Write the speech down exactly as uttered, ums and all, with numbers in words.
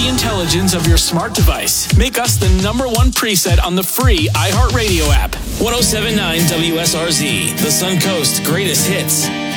the intelligence of your smart device. Make us the number one preset on the free iHeartRadio app. ten seventy-nine W S R Z, the Suncoast greatest hits.